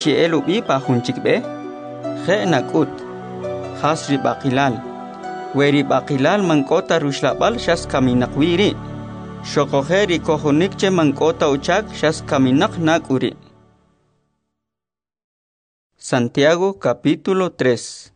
Chielu bipa hunchikbe, je nakut, hasri bakilal, weri bakilal mankota rushlabal shas kaminakwiri, shokojeri kohunikche mankota uchak shas kaminak nakuri. Santiago capítulo 3.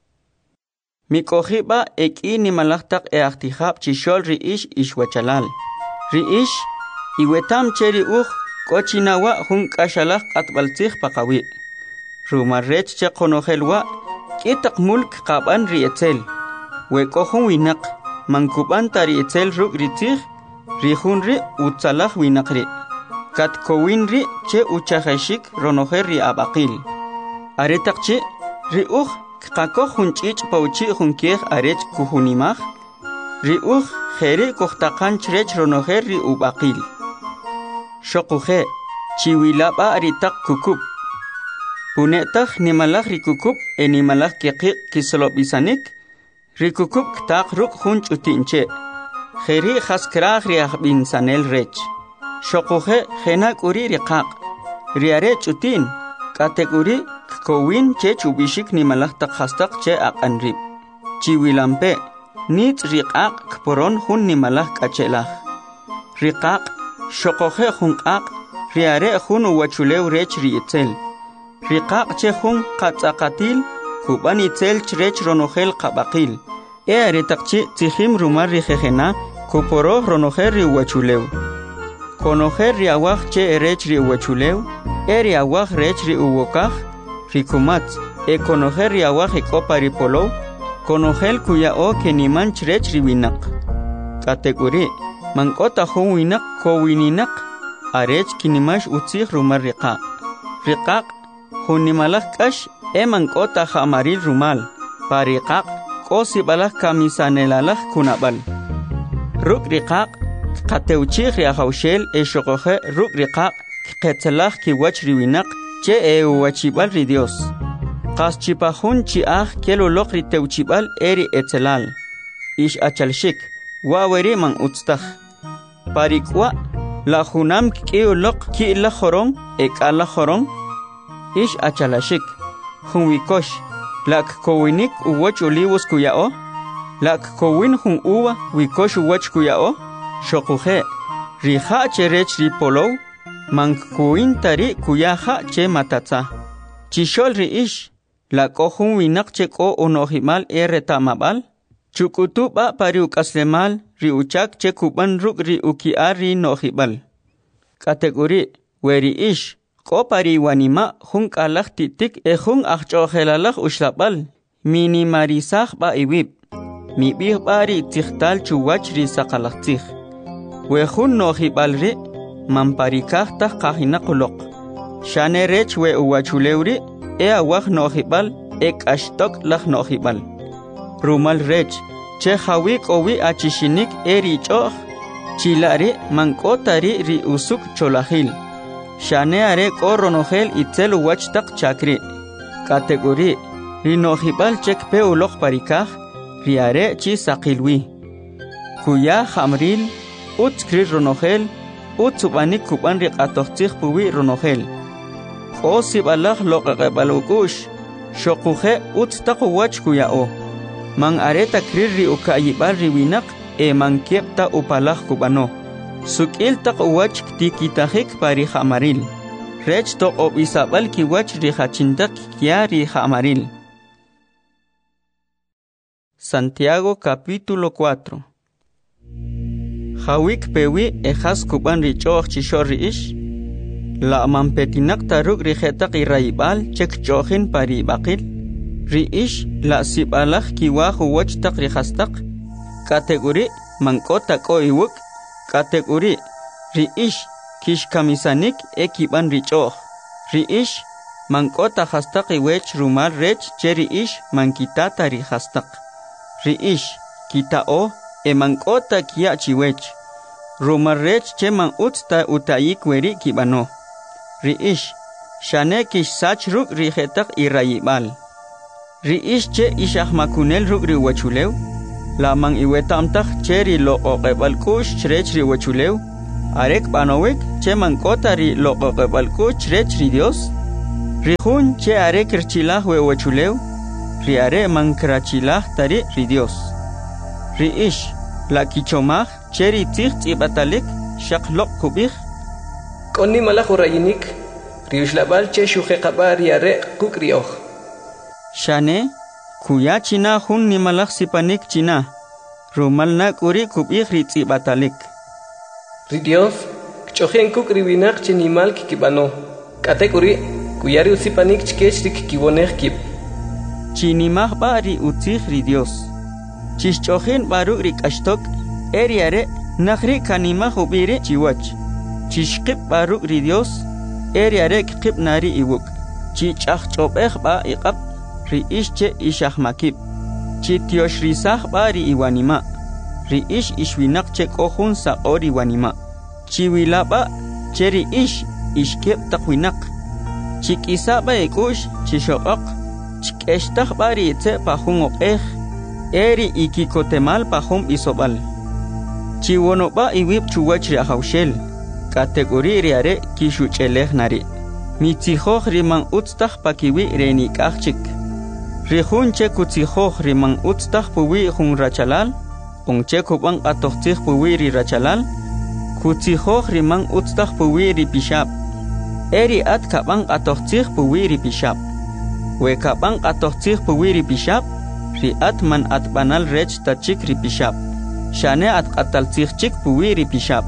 Mikojiba eki ni malaktak eaktihab chishol riish ishwachalal. Riish iwetam cheri kochinawa hun kashalak atbaltih pakawi. Rumarrech che konojelwa kitak mulk kaban rietel. Wekohun winak mankuban tarietel ruk ritih rihunri utsalak winakri. Katkowinri che uchaheshik ronoherri abakil. Aretakchi riuh kakoh hunchich pauchi hunkieh arech kuhunimah. Riuh kheri kohtakan chrech ronoherri ubakil. Shokuje chiwilaba aritak kukub. Punetah nimalak rikukub nimalak kekik kislobisanik. Rikukub ktak ruk hunch utinche. Kheri khaskrah riah bin sanel rech. Shokuje henak uri rikak. Riarech utin. Kategori kowin che chubishik nimalak tak hastak che akanrib. Chiwilampe nit rikak kporon hun nimalak kachelah. Rikak Shokoje hunkak, riare hun wachulew rech rietzel. Rikak che hun katzakatil, kuban itzel chrech ronogel kabakil. Aretakchi tihim rumar rijejena, kuporo ronoger ri wachulew. Konoger riawaj che rech ri wachulew, riawaj rech ri uwokaj, rikumatz, konoger riawaj ekopa ripolow, konogel kuyao keniman chrech riwinak. Kategori Mankota hun winak ko wininak arech kinimash utzih rumar riqaq. Riqaq hun nimalak kash mankota hamaril rumal. Pariqaq ko sibalak kamisanelalak kunabal. Ruk riqaq kateuchih riahaushel shokoje ruk riqaq ketzelak kiwach riwinak che wachibal ri Dios. Qaschipahun chiah kelolok riteuchibal eri etzelal. Ish achalshik. Waweri man utstah. Parikwa la junam kiulok ki la jorong ala jorong. Ish achalashik. Junwikosh. Lak kowinik uwach olivos kuyao. Lak kowin hun uwa wikosh uwach kuyao. Shokuje. Riha cherech ripolow. Mank kowin tari kuyaha che matatza. Chishol riish. Lak ohun winak cheko onohimal retamabal. Chukutuba pariuk aslemal riuchak chekuban ruk riukiar ri nohibal. Kategori weri ish ko pari wanima hun kalak titik hun achchohelalak ushlabal minimarisah ba iwib. Mibih bari tikhtal chuwach ri sakalaktikh. We hun nohibal ri mamparikah tah kahinakulok. Shane rech we uwachulewri awah nohibal ashtok lak nohibal. Rumal rech, che hawik owi achishinik eri choh, chilari mankotari ri usuk cholahil. Shane are koronogel itzel wachtak chakri. Kategori, rinohibal chek pe ulok parikah, riare chi sakilwi. Kuya hamril, utskri ronogel, utsubanik kuban rik atochtich puwi ronogel. Ko sibalak lokakabalukush, shokuje utstak wach kuyao. Mang areta kriri ukayibal riwinak man kiepta upalak kubano. Sukil tak uwach tikitahik pari hamaril. Rech to obisabal kiwach rihachintak kia rihamaril. Santiago capítulo 4. Hawik pewi ejas kuban richoch chishor riish. La mampetinak taruk rihetak irayibal chek chohin pari bakil. Riish la sibalak kiwah uwach tak rihastak. Kategori mankota ko iwuk. Kategori riish kish kamisanik kiban richoh. Riish mankota hastak iwech rumal rech che riish mankitata rihastak. Riish kitao mankota kia chiwech. Rumal rech che man utsta utayik weri kibano. Riish shane kish sach ruk rihetak irayibal. Riish che ishah makunel ruk riwachulew. Lamang iwetamtak che ri loqoqebalkush chrech riwachulew. Arek banowek che mankota ri loqoqebalkush chrech ri Dios. Rihun che are kirchilah we wachuleu, ri are mankrachilah tari ri Dios. Ri ish la kichomah cheri tzich ibatalik shaklok kubih. Konni malach urayinik, riushlabal che shujeqaba ri are kukrioh. Shane kuya china hun ni malach sipanik china. Rumal na kuri kubih ri ibatalik. Ri Dios, kchojen kukri winak chinimal kikibano. Kate kuri kuyari usipanik chkech ri kikiboneh kib. Chinimah ba ri utzich ri Dios. Chishchojen baru ri kashtok eriare nakhri kanimah ubiri chiwach. Chishqib baru ri Dios eriare kqib nari iwuk. Chichach chobeh ba iqab ri ishche ishahmakib. Chitiosh risah ba ri iwanima. Ri ish ishwinak che kohun sa ori wanima. Chiwila ba cheri ish ishkeb takwinak. Chikisa ba ikush chishoqaq. Chikeshtah ba ri itse pahun oqeh. Eri ikikotemal pahum isobal. Chiwono ba iwib chuwach ri ahawshel. Kategori ri are kishucheleh nari. Mitzihoh riman utstah pakiwi reni kachik. Rihun che kutzihoh riman utstah puwi hun rachalal. Ongche kubang atohtih puwi ri rachalal. Kutzihoh riman utstah puwi ri pishab. Eri at kabang atohtih puwi ri pishab. We kabang atohtih puwi ri pishab. Ri at man at banal rech tachik ri pishab. Shane at qataltzih chik puwi ri pishab.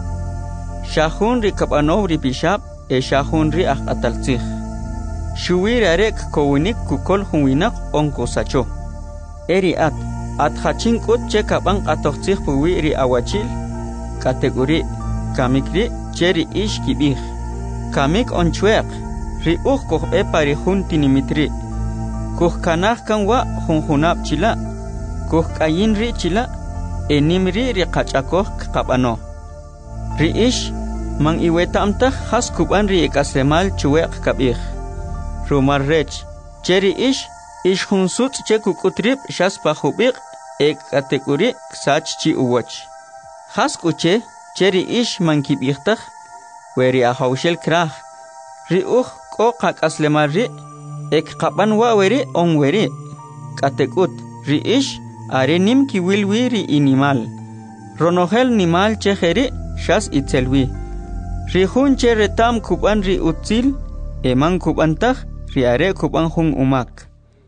Shahun ri kabanov ri pishab. Shahun ri qataltzih. Shuwir arek kowinik kukol huwinak onko sacho. Eri at hachin kut che kabang atohtih puwi ri awachil. Kategori kamikri cheri ish kibih. Kamik onchuek. Ri koh pari hun tinimitri. Kuh kanah kan wa hunhunab chila. Kuh kayin ri chila. Enimri ri kachakoh kabano. Ri ish mang iwetamtah has kuban ri ekasemal chuek kabih. Rumar rech cheri ish hunsut che kukutrip shas pahubik ek kategori sach chi uwach. Has kuche cheri ish man kibihtaj weri ahawshel krah. Ri ko kakaslemar ri ek kaban wa weri on weri. Katekut ri ish are nim ki wilwi ri inimal. Ronohel nimal che kheri shas itselwi. Ri hun che retam kuban ri utzil eman kubantah ri are kuban hun umak.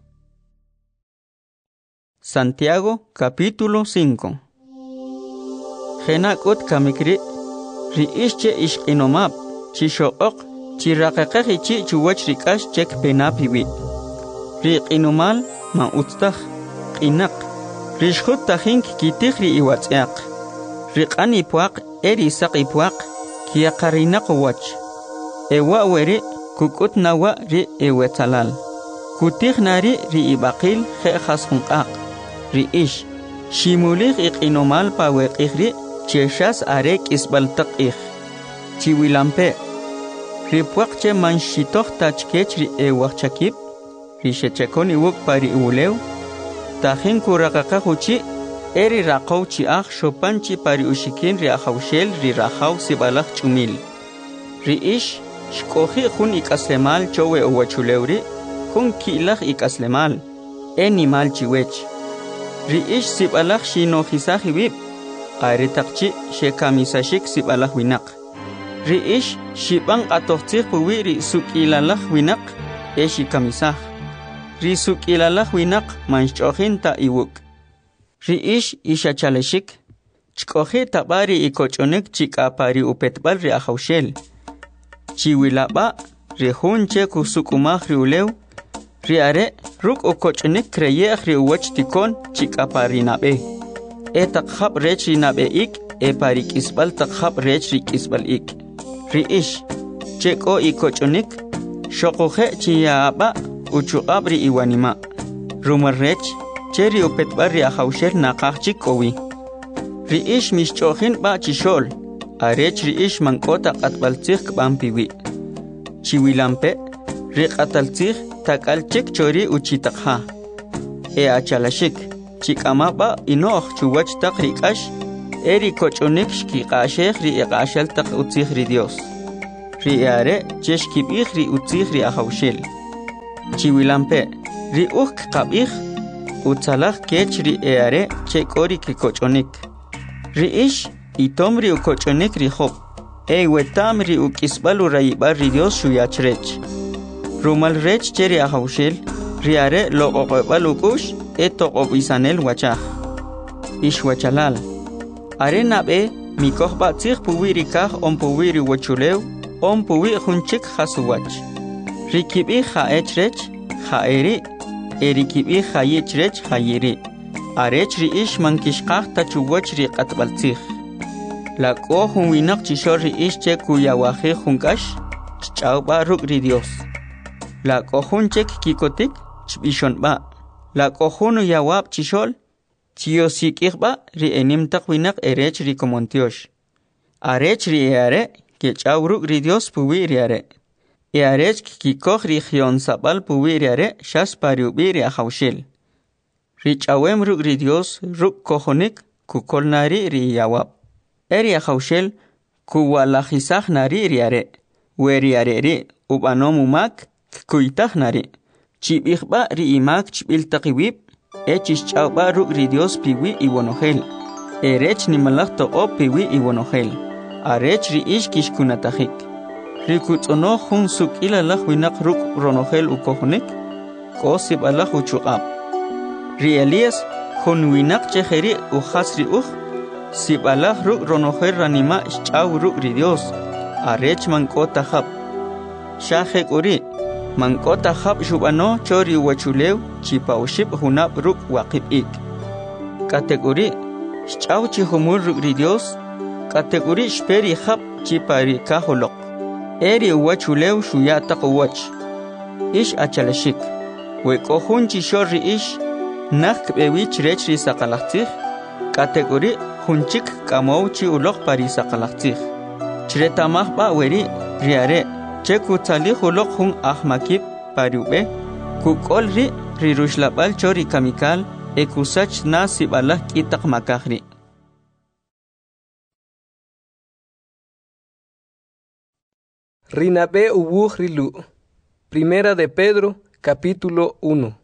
Santiago capítulo 5. Genakut kamikri ri ishche ishqinomab chishoqoq chiraqaqaqi chi chuwach rikash chek penapiwi. Ri qinomal ma utztaq qinaq. Rishkhut tahink kitih ri iwatz'aq. Ri qani puaq eri saqi puaq kiyaqarinaq wach. Ewa weri kukut nawa ri ewetalal. Kutih nari ri ibaqil khas hunqaq. Ri ish shimulih iqinomal paweqih ri cheshas arek isbaltaq ih. Chiwilampe ri puaq che manshitoh tachkech ri ewachakib. Ri shechekon iwuk pari ulew. Tahin kuraqaqahuchi eri raqaw chi akh shopanchi pari ushikin ri ahawshel ri rahaw sibalaq chumil. Ri ish shkohi hun ikaslemal chowe owachulewri hun kilaq ikaslemal enimal chiwech. Ri ish sibalaq shinohisah wib ari taqchi shekamisashik sibalaq winaq. Ri ish shibang atohtih puwi ri sukilalaq winaq shikamisah. Ri sukilalaq winaq manshchohin ta iwuk. Ri ish ishachaleshik chkohi tabari ikochonik chikapari upetbal ri ahawshel. Chiwilaba ri hunche kusukumah ri ulew. Ri are ruk ukochonik kreyeh ri uwach tikon chikapari nabe. Taqhab rech ri nabe ik pari kisbal taqhab rech ri kisbal ik. Ri ish cheko ikochonik shokohe chiyaaba uchuqab ri iwanima. Rumar rech cheri upetbal ri ahawshel naqaqchik kowi. Ri ish mishchohin ba chishol. Arech ri ish mankota qatbaltzih kbampiwi. Chiwilampe ri qataltzih takalchik chori uchitaqha. Achalashik chikamaba inoh chuwach taq rikash eri kochonik shkiqasheh ri iqashel taq utzih ri Dios. Ri are cheshkibih ri utzih ri ahawshel. chiwilampe ri kabih utsalaj kech ri eare che kori ke kochonik ri ish itom ri kochonik ri hop wetam ri ukisbalu raibar ri Dios shuyachrech rumal rech cheri ahaushel ri are lo oqobalukush toqobisanel wachaj ish wachalal are nabe mikoh batzig puwiri kah puwiri wachulew puwi hunchik hasuwach rikibi khaechrech khaeri erikibi khayechrech khayeri arech ri ish mankishqah tachuwach ri qatbaltzig la ko hunwinaq chishor ri ish che kuyawaje junkash chawba ruk ri Dios la ko hunchek kikotik chbishonba la ko hunu yawab chishol chiosikirba ri enim taqwinaq erech ri komontiosh arech ri eare que chawruk ri Dios puwi riare arech kikoh ri gion sabal puwi riare shas pariubi ri ahaushel ri chawem ruk ri Dios ruk kohonik kukolnari ri yawab eri ahaushel kuwalajisaj nari riare weriare ri ubanomumak kuitaj nari chibijba ri imak chbil taqiwib echis chawba ruk ri Dios piwi iwonojel erech nimalaj to'o piwi iwonojel arech ri ish kishkunatajik rikutsono jun suk'ila laj winaq ruk ronojel ukojonik kosib alaj uchuqab ri Elías jun winaq chejeri ujas ri sib alaj ruk ronojel ranima ch'aw ruk ri Dios arech mankotajab shajek uri mankotajab shubano chori wachulew chipawshib junab ruk waqib'ik kategori ch'aw chihumul ruk ri Dios kategori shperi khab chipari kaholoq eri wachulew shuya taqwach ish achalashik we kohun chishor ri ish nak bewi chrech ri saqalaqtij kategori hunchik kamow chi uloq pari saqalaqtij chretamaj ba weri riare cheku tali uloq hun ahmakib pariube kukol ri rushlabal chori kamikal ekusach nasibalah kitaq makahri Rinabe ubuj rilu. Primera de Pedro, capítulo 1.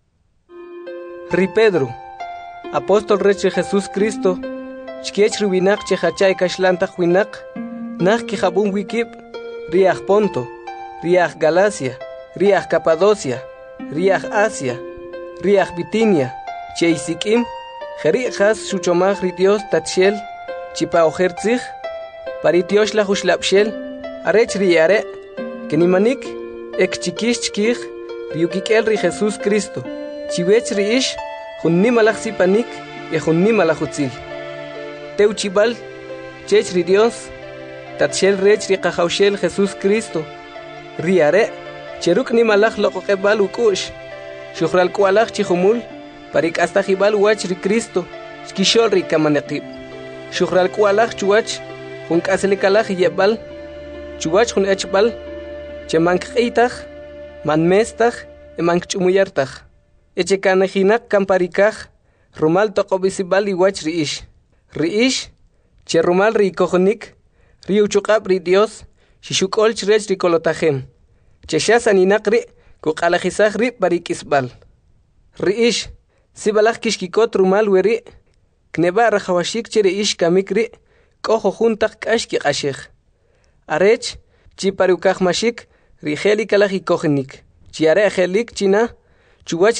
Ri Pedro, apóstol reche Jesús Cristo, chkiech rubinak chehachay kashlantaq winak, nak kihabun wikib, riach Ponto, riach Galacia, riach Capadocia, riach Asia, riach Bitinia, cheisikim, jeri has shuchomaj ri Dios tatshel, chipaojertzig, paritiosh la hushlapshel, arech riare, que ni manik, ek chikish chikij, riukikel ri Jesús Cristo, chiwech riish, junni malach sipanik, e junni malachutzil. Teu chibal, chech ri Dios, tatshel rech ri kahaushel Jesús Cristo, riare, cheruk ni malach loqoqebal ukush, shuhral kualach chihumul, parik hasta jibal wach ri Cristo, skishol ri kamanekib, shuhral kualach chuach, junk aselikalach yebal, chuwach jun echbal, che mankeitaj, manmestaj, mankchumuyartaj. Eche kanejinak kamparikaj, rumal toqobisibal iwach riish. Riish, che rumal rikojonik, riuchukab ri Dios, shishukol chrech rikolotajem. Che shasaninakri, kukalajisaj ri parikisbal. Riish, sibalaj kishkikot rumal weri, kneba rajawashik che riish kamikri, kojo juntak kashki ashej. Arech, chiparukaj mashik, rijeli kalaj ikojenik. Chiare ajelik china, chuwach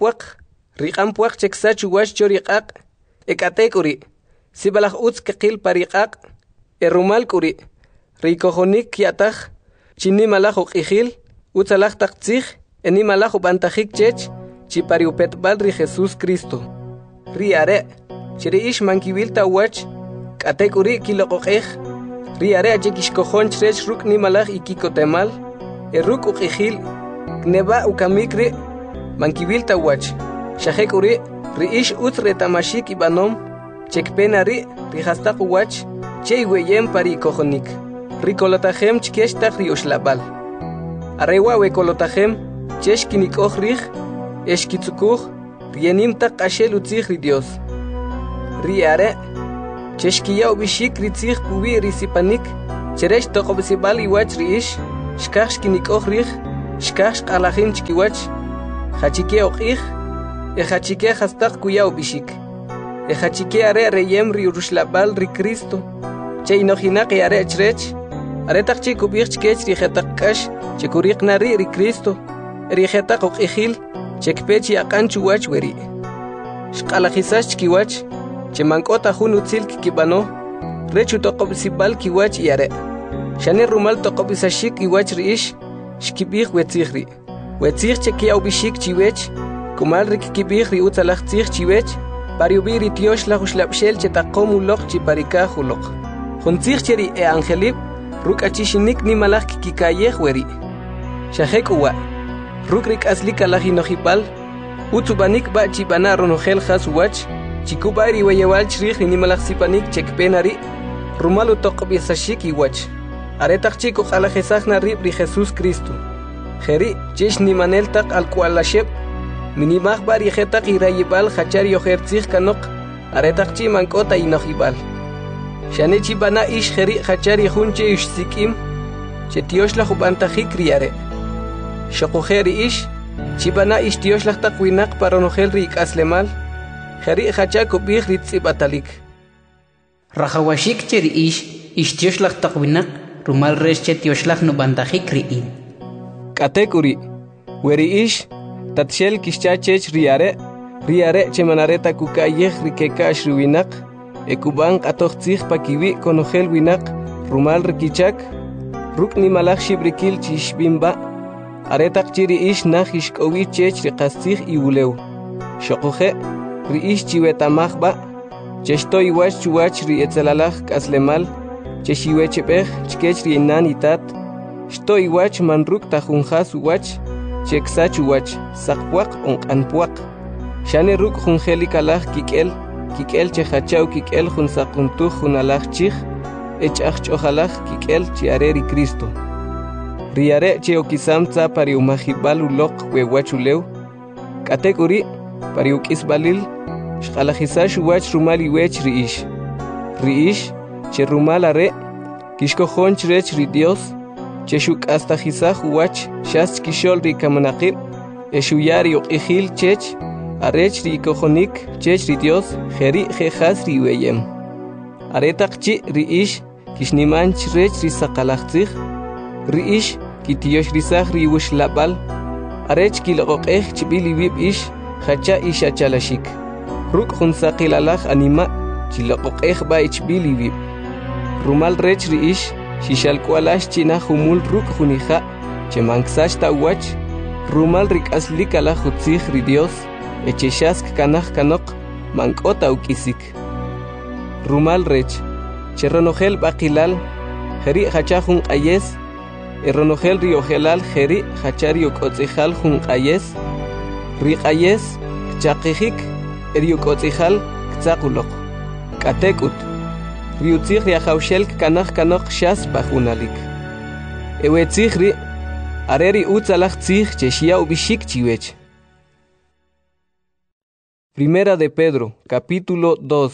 riqampuaq cheksa chuwach choriqaq, ekatekuri, sibalaj utz kaqil pariqaq, rumal kuri, rikojonik yataj, chinimalaj uqijil, utzalaj taqtzij, enimalaj ubantajik chech, chipariupetbal ri Jesús Cristo. Riare, chiriish mankibil tawach, katekuri kiloqoqej, riare achekishkojon chrech ruk nimalaj ikikotemal, ruk uqijil, kneba ukamikri, mankibil tawach, shajekuri, riish utz retamashik ibanom, chekpenari, rihastaq uwach, cheiweyem pari kojonik, rikolotajem chkeshtaq riushlabal. Arewa wekolotajem, cheshkinikoj rij, eshkitzukuj, rienimtaq ashel utzij ri Dios. Riare, cheshkiyaw bishik ritzij pubi risipanik, cheresh toqobisibal iwach riish, shkaj shkinikoj rij, Shkash qalajin chikiwach, hachike oqij, hachike hastaq kuyao bishik. Hachike are reyem ri urushlabal ri Cristo, che inojinaq are chrech, are taqchi kubij chkech ri hetaqash, che kuriq nari ri Cristo, ri hetaq oqijil, che kpechi aqan chuwach weri. Shqalajisash chikiwach, che mankota jun utzil kikibano, rechu toqobsibal kiwach yare. Shani rumal toqobisashik iwach riish, shkibij wetzihri. Wetzih che kiau bishik chiwech, kumal rik kibij ri utzalaj tzih chiwech, pariubiri tiosh la huslapshel che taqomu loq chi parikahu loq. Juntzih cheri e angelib, ruk achishinik ni malaj kikikayej weri. Shahek uwa, ruk rik aslika la hinojipal, utsubanik ba chibana ronogel hasuwach, chikubari weyewal chrij ni malaj sipanik chekpenari, rumalu toqobisashik iwach. Aretaq chico qalajesajna ribri Jesús Cristo. Jeri chish ni manel taq al kualasheb. Minimaj bari jetaq irayibal hachar yojertzij kanok. Aretaq chi mankota inojibal. Shane chibana ish jeri hachar yehunche ish sikim. Che tioshla jubantajik riare. Shokujeri ish. Chibana ish tioshla taq winak paronojel rik aslemal. Jeri hachar kubij ritzibatalik. Rajawashik cheri ish tioshla taq winak. Rumal resche tioshlag no bandajik riin. Katekuri, weri ish, tatshel kishchachech riare chemanareta kukayej rikekash riwinak, ekuban atochtzig pakiwi konogel winak, rumal rikichak, ruk ni malach shibrikil chishbimba, aretak chiri ish nach ishkowi chech rikastig iwuleu. Shokoje, ri ish chiwetamachba, cheshto iwach chuwach ri etzelalach kaslemal, Cheshiwechepej, chkech rienan itat, shto iwach manruk tajunjas uwach, cheksach uwach, sakpuak onkanpuak. Shane ruk junjelikalaj kikel chehachau kikel junsakuntuj junalaj chij, echach chojalaj kikel chiareri Cristo. Riare cheokisam tza pariumajibal ulok wewachuleu, katekuri pariukisbalil, shqalajisash uwach rumali wech riish, che rumal are, kishko honch rech ri Dios, che shuk hasta jisaj uwach, shas kishol ri kamanakib, eshuyari oqijil chech, arech ri kojonik, chech ri Dios, jeri jejas ri weyem. Aretak chi ri ish, kishnimanch rech ri sakalachtzig, ri ish, kitiosh risaj ri wush labal, arech kiloqej chibili wib ish, hacha ish achalashik. Ruk hunsaqilalaj anima, chiloqej ba ichbili wib. Rumal rech riish, shishalkualash china humul ruk hunija, chemanxash tawach, rumal rikaslik ala hutzig ri Dios, echeshask kanaj kanok, mankota ukisik. Rumal rech, cheronogel bakilal, jeri hachajun ayes, eronogel riogelal jeri hachari okotzijal jun ayes, rik ayes, kchakijik, eriokotzijal, kzakulok, katekut. Riutzig riajaushel kanok shas bajunalik. Ewetzigri, areri utzalach tzig cheshia ubishik chiwech. Primera de Pedro, capítulo 2.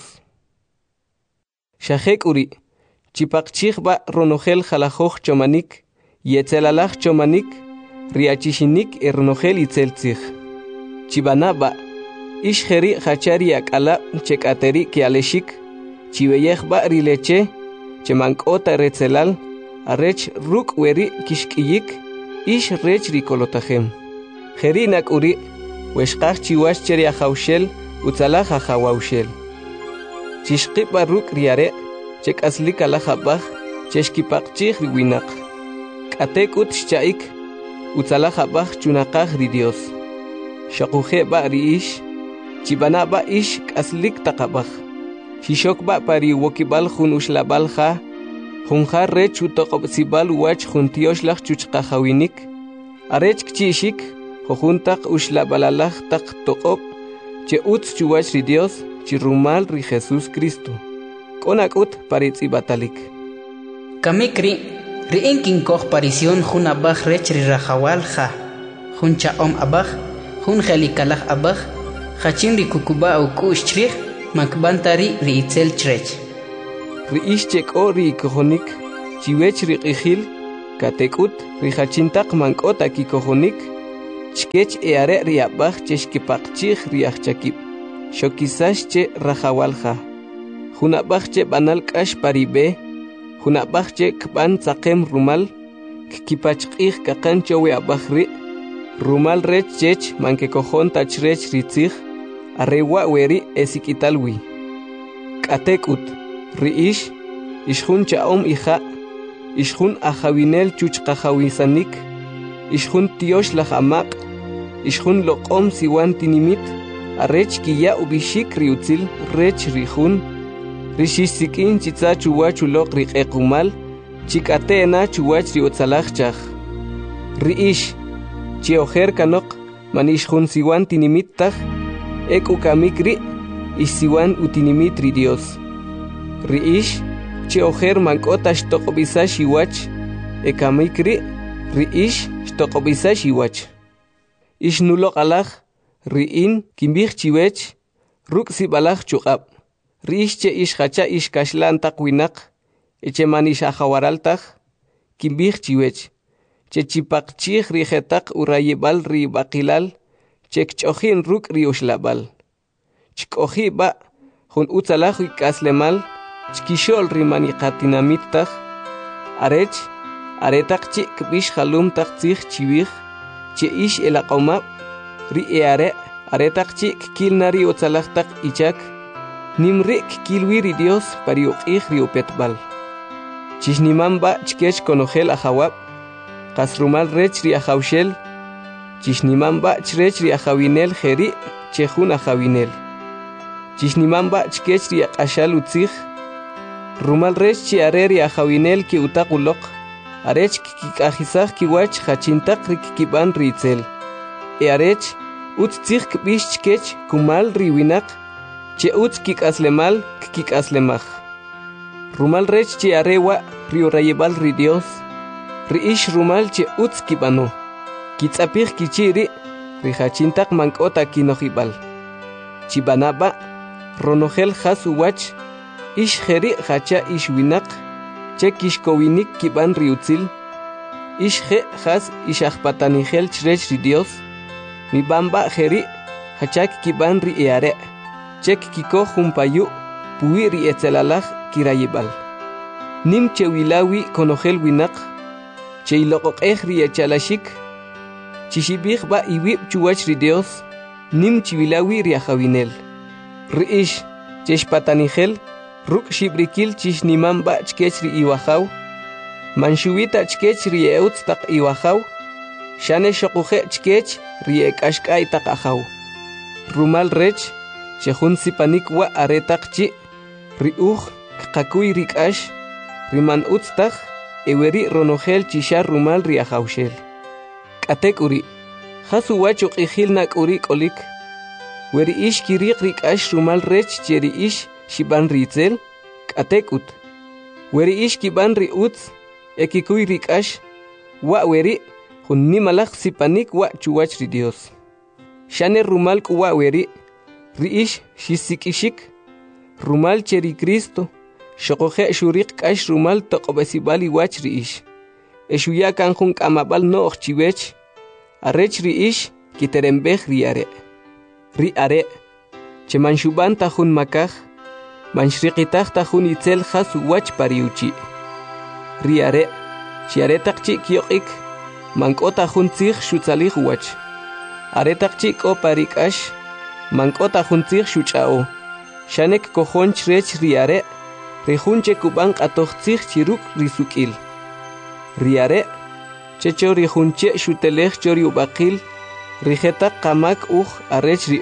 Shahek uri, chipakchig ba ronogel jalajoj chomanik, yetzelalach chomanik, riachishinik ronogel itzeltzig. Chibana ba, ishjeri hachari akala chekateri kialeshik, Chiveyej ba rileche, chemankota retzelal, arech ruk weri kishkiyik, ish rech rikolotajem. Jerinak uri, weshkaj chiwash cheri ajaushel, utzalaj ajawaushel. Chishkip ba ruk riare, chek aslik alajabaj, cheshkipakchig riwinak. Katekut shchaik, utzalaj abaj chunakaj ri Dios. Shakuje ba riish, chibana ba ish kaslik takabaj. Shishok ba pari wokibal jun ushlabal ja, junja rech utokobsibal wach jun tioshlach chuchkajawinik, arech kchishik, jojuntak ushlabalalaj tak tokob, che utz chuwach ri Dios, chirumal ri Jesús Cristo. Konakut paritzibatalik. Kamikri, ri inkin koj parisión jun abaj rech ri rajawal ja, jun chaom abaj, jun jelikalaj abaj, jachin ri kukuba ukush chrij, Makbantari ri itzel chrech. Ri ishchek o ri kojonik, chiwech ri qijil, Katekut rijachintaq mank'ota kikojonik, chkech eare riabaj cheshkipaqchij riachchakib, shokisash rajawalja. Junabaj banal k'ax paribe, junabaj kban tzaqem rumal, kipachq'ij kaqan chowe abajri, rumal rech chech mankekojon tachrech ritzij, arrewa weri esikitalwi. Katekut riish, ishjun chaom ija, ishjun ajawinel chuchqajawisanik, ishjun tiosh lajamaq, ishjun loqom siwan tinimit, arrech kiya ubishik riutzil rech rijun, rishisikin chitza chuwachuloq riqequmal, chikatena chuwach riotzalajchaj. Riish, chiojer kanok, manishjun siwan tinimitaj, ukamikri, isiwan utinimit ri Dios. Riish, chiojer mankota xtoqobisa xiwach, ekamikri, riish xtoqobisa xiwach. Ishnuloq alaj, riin kimbij chiwech, ruk sibalaj chuqab. Riish che ishhacha ishkashlantak winak, eche manish ajawaraltaj, kimbij chiwech. Che chipaqchij rijetak urayebal ri baqilal, che kchojin ruk rioshlabal. Chkoji ba, jun utzalaj ikaslemal, chkishol rimaniqatinamitaj, arech, aretak chi kbish halum tak tzij chiwij, che ish elaqomab, ri eare, aretak chi kilnari utzalaj tak ichak, nimri kilwiri Dios pariuqij riupetbal. Chishniman ba chkech konojel ajawab, kasrumal rech ri ajawshel, chishniman ba chrech ri ajawinel jeri, chejun ajawinel. Chishnimamba chkech ri aqashal utzij, rumal rech chi areri ajawinel ki utaqulok, arech kikajisaj kiwach hachintaq rikikiban ritzel. Arech utzij kbish chkech kumal riwinak, che utz kikaslemal kikaslemaj. Rumal rech chi arewa riorayebal ri Dios, riish rumal che utz kibano, kitzapij kichiri, rihachintaq mankota kinojibal. Chibanaba, ronogel hasuwach, ish jeri hacha ish winak, che kishkowinik kiban riutzil, ish je has ish ajpatanigel chrech ri Dios, mi bamba jeri hachak kiban ri eare, chek kiko jumpayu, puwi ri etzelalaj kirayibal. Nim che wilawi konogel winak, che iloqoqej ri echalashik, chishibij ba iwib chuwach ri Dios, nim chiwilawi ri ajawinel. Riish, cheshpatanigel, ruk shibrikil chishniman ba chkech ri iwajaw, manshuwita chkech ri eutz tak iwajaw, shane shokuje chkech ri ekashkay tak ajaw. Rumal rech, chejun sipanik wa aretak chi, ri kakakuy ri kash, riman utz tak, eweri ronogel chishar rumal ri ajawshel. Katek uri, hasu wachuk ihil nak uri kolik, weri ish kiriq rikash rumal rech cheri ish shiban ritzel, katekut. Weri ish kiban ri utz, ekikuy rikash, wa weri, hun nimalak sipanik wa chuwach ri Dios. Shane rumal kuwa weri, ri ish shisikishik, rumal cheri Cristo, shokoje shuriq kash rumal toqobesibali wach ri ish. Eshuya kan hun kamabal no chiwech, arech ri ish kiterembej ri are. Ri are, che manshuban tajun makaj, manshriqitaj tajun itzel hasu wach pariuchi. Ri are, che aretak chi kioqik, manko tajun tzij shutzalij wach. Aretak chi ko parikash, manko tajun tzij shuchao. Shanek kojon chrech ri are, rejun che kuban qatoj tzij chiruk risukil. Ri are, che chori junche shutelej chori ubaqil, rijetak kamak arech ri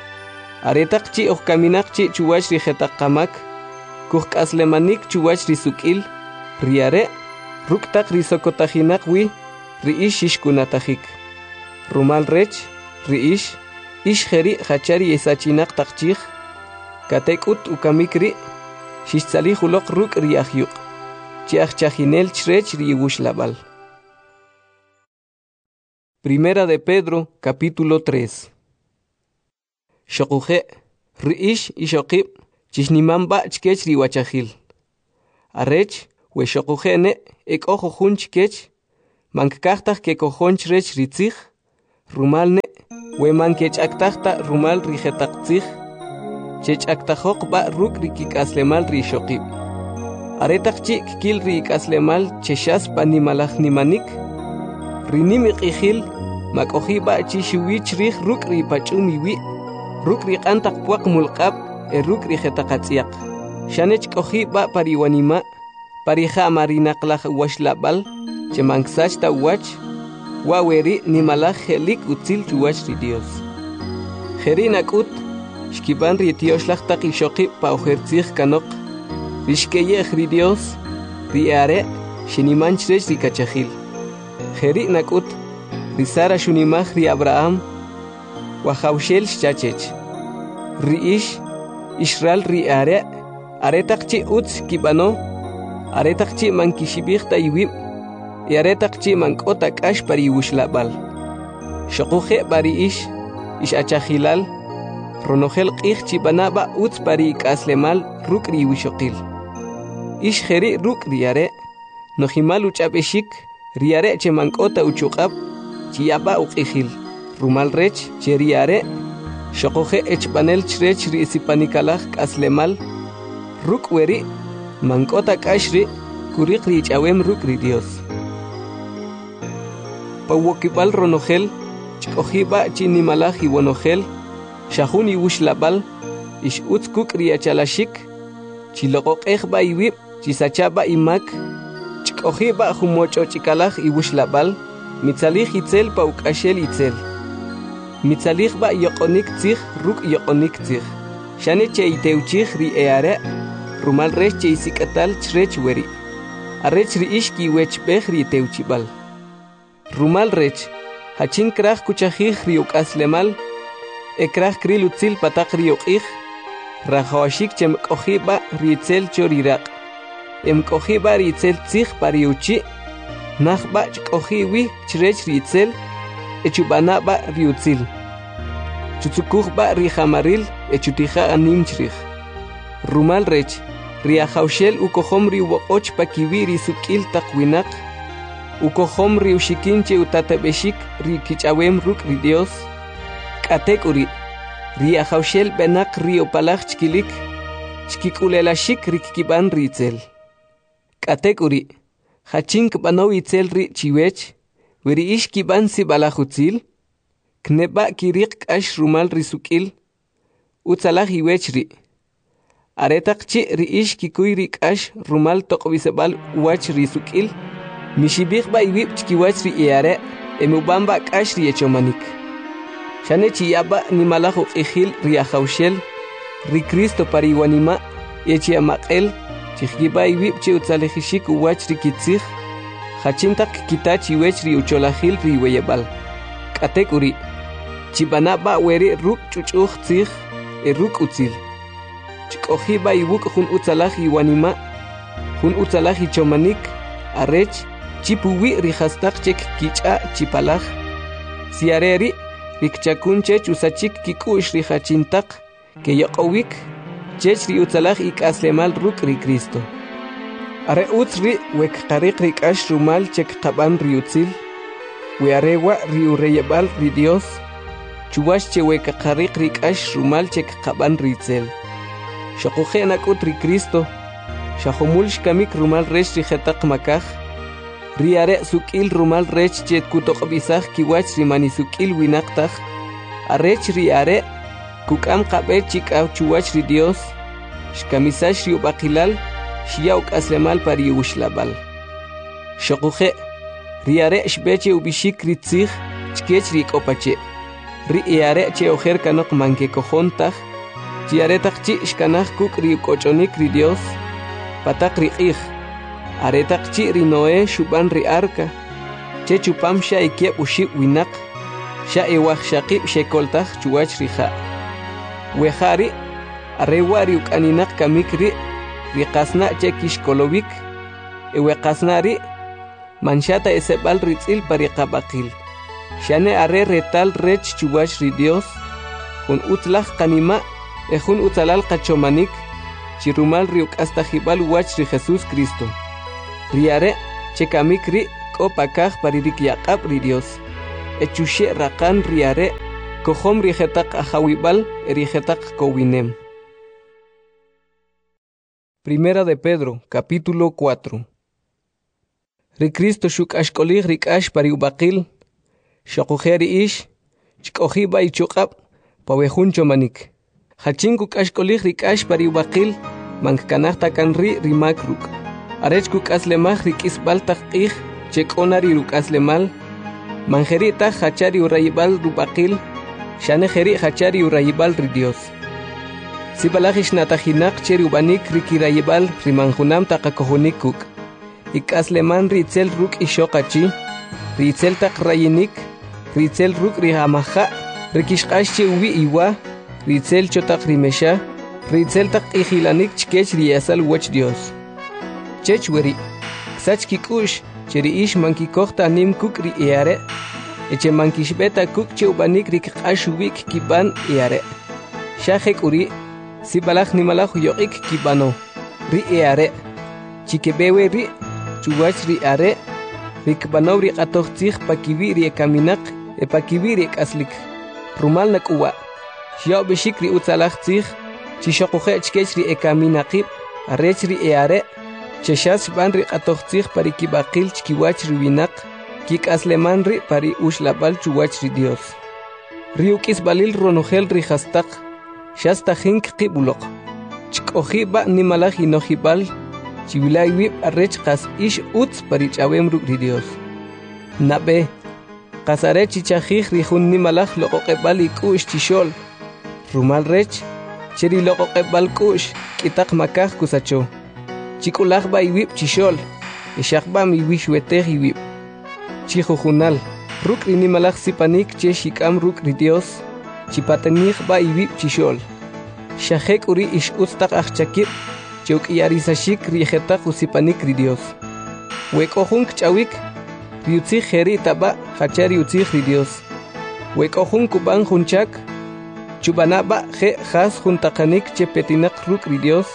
aretak chi kaminak chi chuwach rijetak kamak, kuj kaslemanik chuwach risukil, riare, ruktak risokotajinak wi, riish ishkunatajik. Rumal rech, riish, ish jeri hachari esachinak takchij, katekut ukamikri, shishtzalij ulok ruk riahyuk, chiachchinel chrech riwushlabal. Primera de Pedro, capítulo 3. Shokuje, riish ishokib, chishnimamba chkech riwachahil. Arech, we shokujene, ek ojo jun chkech, mankaktaj ke kojonch rech ritzij, rumal ne, we mankechaktajta rumal rijetaktzij, chechaktajok ba ruk rikikaslemal rishoqib. Aretak chik kil rikaslemal cheshas panimalaj nimanik, rinimik ijil, makoji ba chishuwich rij ruk ripachumiwi, ruk rikantak puak mulqab, ruk rijetakatziak. Shanech koji ba pariwanima, parija marinaqlaj washlabal, chemangsachta wach, waweri nimalaj helik utzil chuwach ri Dios. Jerinakut, shkiban ri tioshlaj taqishoqi pa ujertzij kanok, rishkeyej ri Dios, ri are, shinimanchrech ri kachajil. Jerinakut, ri Sara shunimaj ri Abraham, wajawshel shchachech. Ri Israel ri are, aretakchi utz kibano, aretakchi mankishibijta iwib, y aretakchi mankota kash pari wushlabal. Shokuje bari ish achajilal, ronogel qij chibanaba utz pari kaslemal rukri wishokil. Ish jeri rukri are, nojimal uchabeshik, riare che mankota uchukab, chiaba uqijil, rumal rech, cheriare, shokuje echpanel chrech ri sipanikalaj kaslemal, ruk weri, mankota kashri, kurik richawem ruk ri Dios. Pawokibal ronogel, chkojiba chinimalaj iwonogel, shahuni wushlabal, ish utzkuk riachalashik, chiloqoqejba iwib, chisachaba imak, chkojiba humocho chikalaj iwushlabal, mitzalij itzel paukashel itzel. Mitzalij ba yoqonik tzij, ruk yoqonik tzij. Shane che iteuchij ri eare, rumal rech che isikatal chrech weri. Arech ri ishki wechbej ri teuchibal. Rumal rech, hachin kraj kuchajij ri ukaslemal, ekraj kril utzil patak ri uqij, rajawashik chem kojiba ri itzel choriraq. Em kojiba ri itzel tzij pari uchi, najba chkojiwi chrech ri itzel, echubanaba ri utzil. Chutzukujba ri jamaril, echutija anim chrij. Rumal rech, riajawshel ukojom ri uoqoch pakiwi ri sukil taqwinak, ukojom ri ushikinche utatabeshik ri kichawem ruk ri Dios, katekuri, riajawshel benak ri opalaj chkilik, chkikulelashik ri kikiban ri itzel. Katekuri, hachink banow itzel ri chiwech, weri ish kiban si balajutzil, kneba kirik kash rumal ri sukil, utzalaj iwech ri. Aretakchi ri ish kikuy ri kash rumal toqbisebal wach ri sukil, mishibijba iwib chkiwach ri iare, emubamba kash ri echomanik. Shane chiyaba nimalaj uqijil ri ajawshel, ri Cristo pariwanima, echiamaqel, chijgiba iwib che utzalejishik uwach ri kitzij, hachintak kitach iwech ri ucholajil ri weyebal. Katekuri, chibanaba weri ruk chuchuj tzij, ruk utzil. Chikojiba iwuk jun utzalaj iwanima, jun utzalaj ichomanik, arech, chipuwi rijastak chek kicha chipalaj. Siareri, rikchakunchech usachik kikush rijachintak, ke yoqowik, chech ri utzalaj ikaslemal ruk ri Cristo. Are utzri wek qarik ri kash rumal chek qaban ri utzil, we arewa ri ureyebal ri Dios, chuwash che wek qarik ri kash rumal chek qaban ri itzel. Shokuje nakut ri Cristo, shahomul shkamik rumal rech ri jetak makaj, ri are sukil rumal rech chet kutoqbisaj kiwach ri mani sukil winaqtaj, arech ri are, kukam qabe chikaw chuwach ri Dios, shkamisash ri ubaqilal, shiyaw kaslemal pari wushlabal. Shokuje, ri are shbeche ubishik ri tzij, chkech ri kopache, ri are che ojer kanok manke kojontaj, chiaretak chi shkanaj kuk ri kochonik ri Dios, patak ri qij, aretak chi ri Noé shuban ri arka, che chupam sha ikiep ushib winak, sha ewaj shaqib shekoltaj chuwach ri ja. Wejari, arewa ri ukaninak kamik ri qasna che kishkolovik, ewe qasna ri, manshata esebal ri tzil pari qabaqil. Shane are retal rech chuwach ri Dios, jun utlaj kanima, ejun utzalal qachomanik, chirumal riuk hasta jibal wach ri Jesús Cristo. Riare, chekamik ri chiko pakaj paririk yaqab ri Dios. Echushe rakan riare, kohom rijetak ajawibal, rijetak kowinem. Primera de Pedro, capítulo 4. Ricristo shuk ashkolig rikash pariubakil, shokujeri ish, chkojiba y chukab, pawejuncho manik. Hachinku ashkolig rikash pariubakil, mankanahta kanri rimakruk. Arechkuk aslemaj rikis baltak ij, chekonari ruk aslemal, manjerita hachari urayibal rubakil, shanejeri hachari urayibal ridios. Sibalajish natajinak cheri ubanik rikirayibal rimanjunam takakohunikuk. Ikasleman ritzel ruk ishokachi, ritzel tak rayinik, ritzel ruk rihamaja, rikishkashi uwi iwa, ritzel chotak rimesha, ritzel tak ihilanik chkech riyasal wach Dios. Chechweri, sachki kush, cheri ish mankikohta nim kuk ri eare, eche mankishbeta kuk che ubanik rikashuwik kiban eare. Shahek uri, sibalach nimalach yoik kibano, ri eare, chikebewe ri, chuwach ri are, rikbanaw ri atochtzich pakiwi ri ekaminak, pakiwi ri ekaslik. Rumal nak uwa, xiao beshik ri utzalach tzich, chishokuche chkech ri ekaminakib, arech ri eare, cheshas ban ri atochtzich parikibakil chkiwach ri winak, kik asleman ri pari ushlabal chuwach ri Dios. Riukis balil ronogel ri hastak, shasta hink kibulok, chkoji ba nimalach inojibal, chivilay wip arrech kas ish utz parichawem ruk ri Dios. Nabe, kasare chichajij rijun nimalach loqoqebal ikush chishol, rumal rech, cheri loqoqebal kush, kitak makaj kusacho. Chikulaj ba iwip chishol, ishak ba mi wishwetej iwip. Chijujunal, ruk ri nimalach sipanik che shikam ruk ri Dios, chipatenij ba iwip chishol. Shajek uri ish utztak achchakib, Chuk yarisashik rijetak usipanik ri Dios. Wekojun kchawik, riutzij jeri taba, hachari utzij ri Dios. Wekojun kuban junchak, chubanaba je has juntakanik chepetinak ruk ri Dios.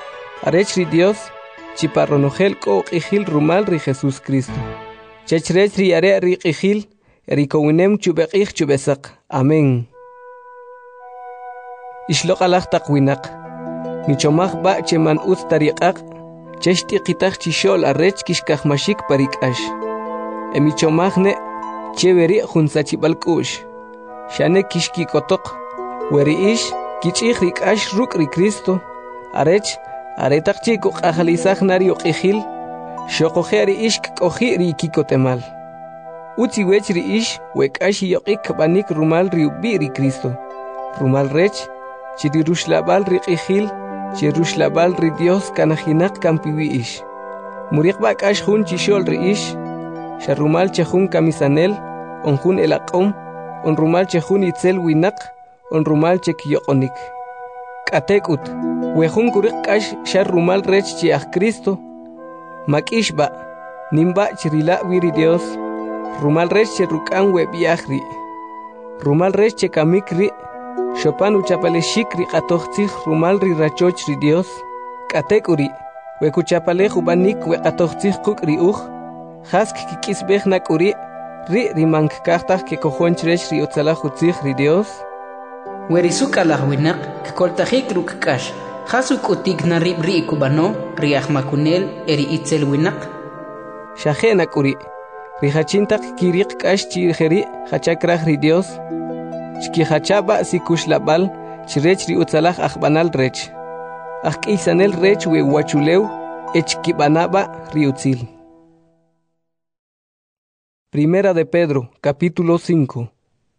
Arech ri Dios, chiparronogel ko ijil rumal ri Jesús Cristo. Chechrech ri are ri ijil, erikowinem chubekij chubesak. Amén. Ishlok alach takwinak. Michomaj ba cheman utz tariqaq, cheshti qitaq chishol arrech kishkaj mashik parikash. Michomajne cheveri junsachibalkush. Shane kishki kotok, weri ish kichij rikash ruk ri Cristo. Arech aretaq chiko qajalizaj nari uqijil, shokojeri ish koji ri kikotemal. Utzi wech ri ish wekash yoqik banik rumal ri ubi ri Cristo. Rumal rech chiri rushlabal ri qijil, Cheruslabal ri Dios kanajinak kampiwi ish. Muriq bakash jun chishol ri ish. Sharumal chejun kamisanel, onjun elaqom, onrumal chejun itzel winak, onrumal chekyokonik. Katekut, wejun kurik kash sharumal rech chiach Cristo. Makishba, nimba chirila wiri Dios. Rumal rech cherukan webiachri. Rumal rech chekamikri. Chopan uchapale shikri qatochtzij rumal ri rachoch ri Dios. Katek uri, wekuchapale jubanik wekatochtzij kuk ri uj. Hask kikisbej nak uri, ri mankkartaj ke kojonchrech ri utzalaj utzij ri Dios. Werisuka lajwinak, kkoltajik ruk kash. Hasuk utik na rib ri kubano, ri ahmakunel eri itzel winak. Shajenak uri, ri hachintak kirik kash chirjeri hachakraj ri Dios. Chkihachaba sikushlabal, chirech ri utzalaj ajbanal rech. Ajkisanel rech we wachuleu, echkibanaba riutzil. Primera de Pedro, capítulo 5.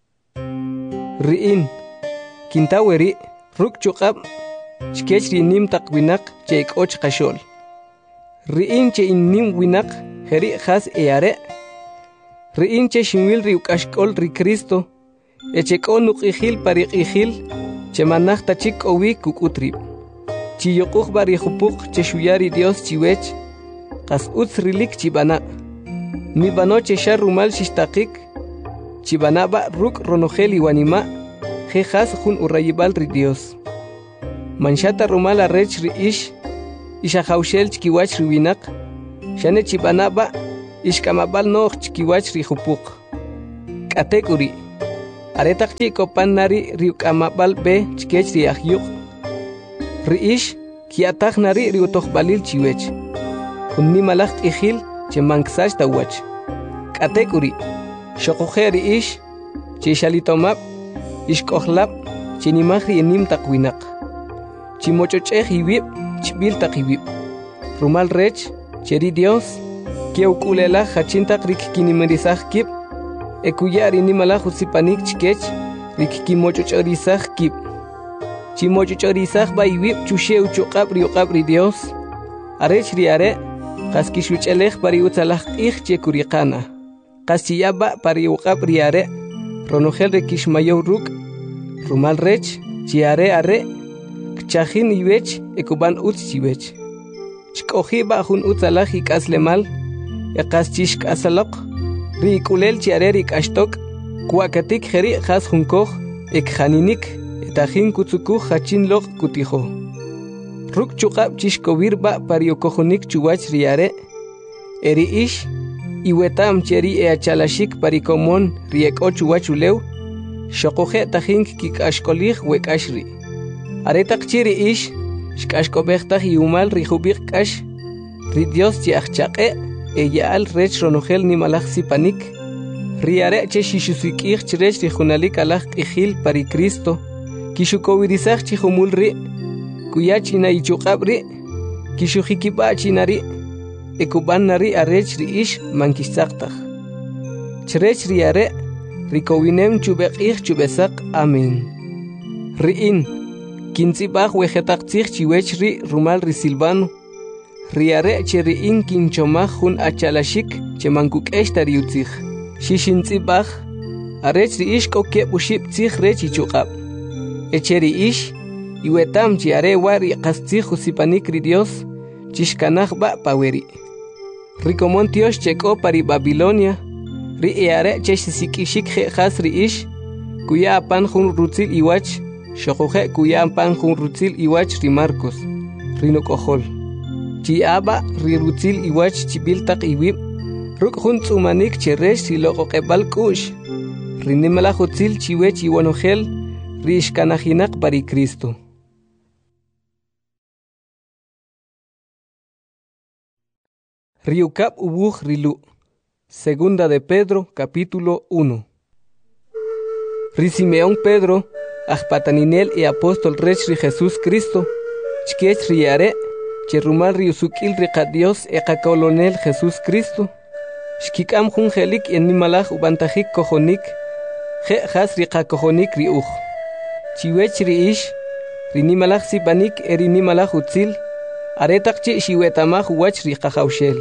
Riin, kintaweri, ruk chukab, chkech rinim takwinak, cheik och kashol. Riin che innim winak, heri has eare. Riin che shimwil riukashkol ri Cristo, echekon uqijil pariqijil, chemanaj tachik owi kukutrib. Chiyokuj barijupuk cheshuyari Dios chiwech, kas utzrilik chibana. Mi banoche sharumal shishtakik, chibanaba ruk ronogeli wanima, jejas jun urayibal ri Dios. Manshata rumal arrech ri ish, ishahaushel chkiwach riwinak, shane chibanaba, Ishkamabal noq chikiwach rihupuq. Katekuri. Aretaqchi kopan nari riukamabal be chikech riahyuq. Riish kiataq nari riutoqbalil chiwech. Unni malaq ihil chemanksash tawach. Katekuri. Shoqoje riish chishalitomab ishkohlab chinimahri enim taqwinaq. Chimochochej iwib chbil taqibib. Rumal rech cheri Dios kiaukulela hachintaq rikkinimerisaj kib. Ekuyari nimalaj usipanik chikech rikkimochochorisaj kib. Chimochochorisaj ba iwib chushe uchoqab riuqabri Dios. Arech riare qaskishuchelej pari utsalaj ij chekuriqana. Qasiyaba pari uqab riare ronojel rekishmayow ruk. Rumal rech chiare are kchajin iwech ekuban utz chiwech. Chkojiba jun utsalaj ikaslemal eqaschishk asaloq rikulel chiare rikashtok kuakatik jeri jas junkoj ekjaninik etajin kutsukuj hachin loq kutijo. Ruk chuqab chishkowirba pariokojonik chuwach riare eri ish iwetam cheri eachalashik parikomon rieko chuwachulew shoqoje tajin kikashkolij wekashri. Aretaq chiri ish shkashkobejtaj iumal rijubiq kash ri Dios chiachchaqe eyaal rech ronojel nimalaj sipanik riare che shishusikij chrech rijunalik alaj q'ijil pari Cristo kishukowirisaj chijumul ri kuyachina ichuqabri kishujikiba chinari ekuban nari arech ri ish mankisaqtaj chrech riare rikowinem chubeqij chubesaq amen. Riin Kintzibaj wejetaqtzij chiwech ri rumal ri Silvano. Riare che riin kinchomaj jun achalashik che mankuk'ex tariutzij. Xixintzibaj arech ri ish kokeb uxib'tzij rech ichuqab. Eche ri ish iwetam chi are wa riqastzij usipanik ri Dios chixkanaj ba paweri. Rikomon tiox chek'o pari Babilonia ri eare che xisik'ixik je'jas ri ish kuya apan jun rutzil iwach shoqoje kuyan pan jun rutzil iwach ri Marcos rinokojol chiaba ri rutzil iwach chibiltaq iwib ruk jun tzumanik cheresh si loqoqebal kush rinimala jutzil chiwech iwanojel ri ishkanajinaq pari Cristo. Riukab ubuj rilu. Segunda de Pedro, capítulo 1. Ri Simeón Pedro Ajpataninel y apóstol rech ri Jesús Cristo, chkech riare, cherumal riusukil riqa Dios eqakolonel Jesús Cristo, shkikam jun jelik en nimalaj ubantajik kojonik, je jas riqa kojonik riuj. Chiwech riish, rinimalaj sipanik erinimalaja utzil, aretaqchi shiwetamaj wach riqa jaushel.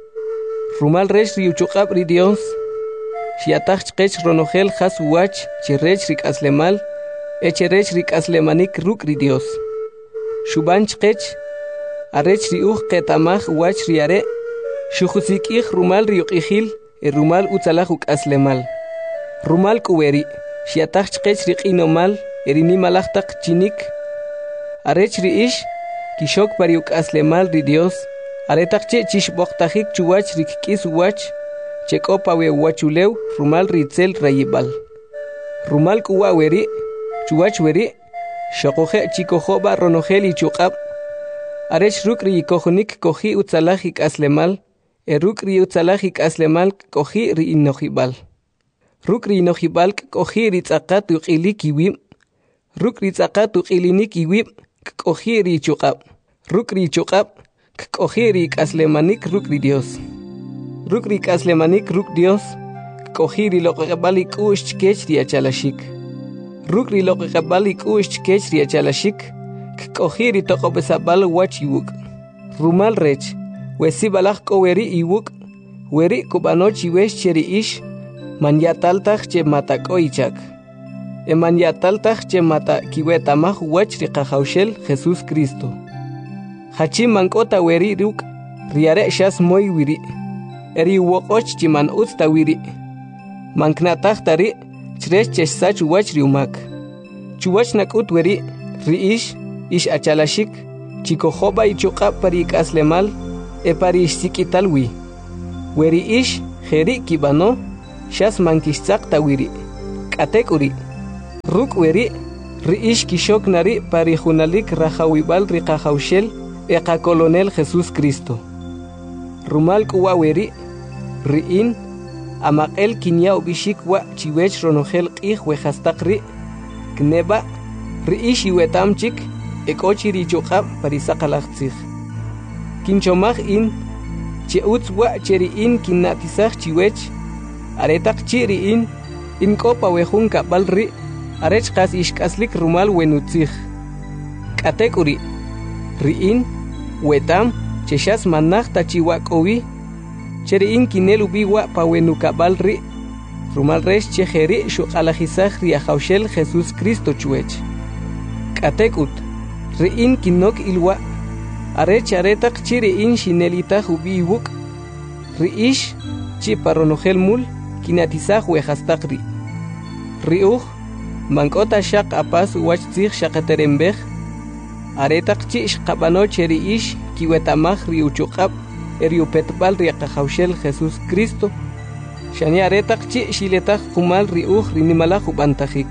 Rumal rech riuchuqab ri Dios, shiataj chkech ronojel jas wach chirech rikaslemal, echerech rikaslemanik ruk ri Dios. Shuban chkech, arech riuj ketamaj wach riare, shujusikij rumal riuqijil, rumal utzalaj ukaslemal. Rumal kuweri, shiataj chkech riqinomal, erinimalachtaq chinik. Arech riish, kishok pari ukaslemal ri Dios, aretaqche chishboqtajik chuwach rikkis wach, chekopawe wachulew rumal ritzel rayibal. Rumal kuwaweri, chuwach weri, shoqoje chikojoba ronojel ichuqab. Arech rukri ikojonik koji utzalaj ikaslemal, rukri utzalaj ikaslemal koji ri inojibal. Rukri inojibal koji ritzaqat uqilik iwib, rukri tzaqat uqilinik iwib koji ri ichuqab. Rukri ichuqab koji ri ikaslemanik rukri Dios. Rukri ikaslemanik ruk Dios, koji ri loqebal ikush chkech ri achalashik. Rukri loqebal ikush chkech ri achalashik, koji ri toqobesabal wach iwuk. Rumal rech, wesibalaj koweri iwuk, weri kubanoch iwesh cheri ish, manyataltaj che matako ichak. Emanyataltaj che mata kiwetamaj wach ri qajaushel Jesús Cristo. Hachi mankota weri ruk, riare shas moy wiri. Eri woqoch chiman utsta wiri. Manknataj tari, chresh chesach wach riumak. Chuwach nakut weri, riish, ish achalashik, chikojoba ichuqab pari ikaslemal, pari ishsikitalwi. Weri ish jeri kibano shas mankishtzaq tawiri. Katek uri. Ruk weri riish kishok nari parijunalik rajawibal riqajawshel eqa colonel Jesús Cristo. Rumal kuwa weri riin amaqel kinyao bishik wa chiwech ronogel qij wejastaqri kneba riish iwetamchik ekochi richoqab parisaqalaqtzij. Kinchomaj in cheutz wa cheriin kinnatisaj chiwech aretaq chiriin in kopa wejun kabalri arech qas ishkaslik rumal wenutzij. Katekuri riin wetam cheshas manaj tachiwakowi cheriin kinel ubiwa pa wenu kabalri rumal resh chejeri shuqalajisaj riajawshel Jesús Cristo chuech. Katekut riin kinok ilwa arech aretaq chiriin shinelita ubiwuk riish chiparonojel mul kinatisaj wejastaqri. Riuj mankota shaq apas wachtzij shaqaterembej aretaq chi shqabano cheriish kiwetamaj riuchuqab eriupetbal riaqajawshel Jesús Cristo shani aretaq chi shiletaj qumal riuj rinimalaj ubantajik.